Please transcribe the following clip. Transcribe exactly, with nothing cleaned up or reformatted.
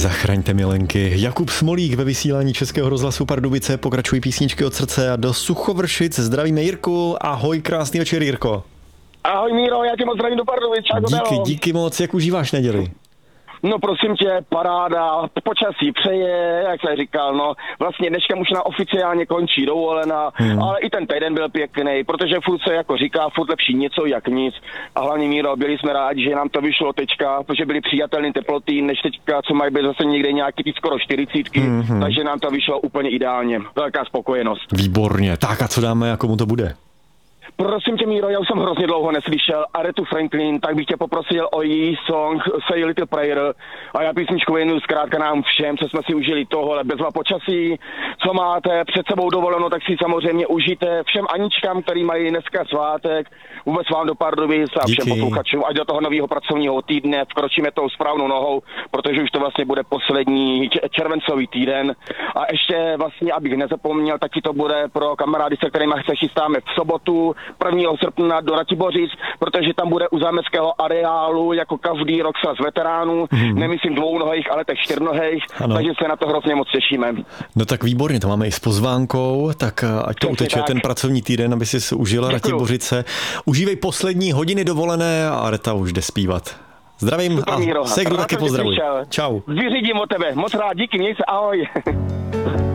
Zachraňte milenky. Jakub Smolík ve vysílání Českého rozhlasu Pardubice, pokračují písničky od srdce a do Suchovršic zdravíme Jirku. Ahoj, krásný večer, Jirko. Ahoj Míro, já tě moc zdravím do Pardubic. Díky, díky moc, jak užíváš neděli? No prosím tě, paráda, počasí přeje, jak jsem říkal, no vlastně dneška už na oficiálně končí dovolená, hmm. ale i ten týden byl pěkný, protože furt se jako říká, furt lepší něco jak nic. A hlavně Míro, byli jsme rádi, že nám to vyšlo teďka, protože byly přijatelné teploty, než teďka, co mají být zase někde nějaký ty skoro čtyřicítky, hmm. takže nám to vyšlo úplně ideálně. Velká spokojenost. Výborně, tak a co dáme a komu to bude? Prosím tě, Míro, já už jsem hrozně dlouho neslyšel Aretu Franklin, tak bych tě poprosil o její song Say a Little Prayer a já písničku věnuju zkrátka nám všem, co jsme si užili tohle bezva počasí, co máte před sebou dovoleno, tak si samozřejmě užijte všem Aničkám, který mají dneska svátek, vůbec vám do Pardubic a všem posluchačům, ať do toho nového pracovního týdne vkročíme tou správnou nohou, protože už to vlastně bude poslední červencový týden a ještě vlastně, abych nezapomněl, taky to bude pro kamarády, se kterými se chystáme v sobotu prvního srpna do Ratibořic, protože tam bude u zámeckého areálu jako každý rok z veteránů, hmm. nemyslím dvounohejch, ale těch čtyřnohejch, takže se na to hrozně moc těšíme. No tak výborně, to máme i s pozvánkou, tak ať to uteče ten pracovní týden, aby si užila Ratibořice. Užívej poslední hodiny dovolené a Areta už jde zpívat. Zdravím a Segru taky pozdravuj. Čau. Vyřídím o tebe, moc rád, díky, měj se, ahoj.